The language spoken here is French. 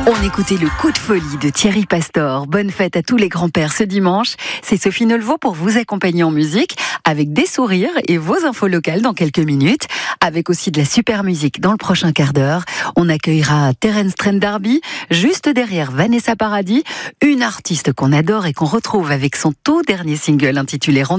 On écoutait le coup de folie de Thierry Pastor. Bonne fête à tous les grands-pères ce dimanche. C'est Sophie Nelvaux pour vous accompagner en musique avec des sourires et vos infos locales dans quelques minutes. Avec aussi de la super musique dans le prochain quart d'heure. On accueillera Terence Trent D'Arby, juste derrière Vanessa Paradis, une artiste qu'on adore et qu'on retrouve avec son tout dernier single intitulé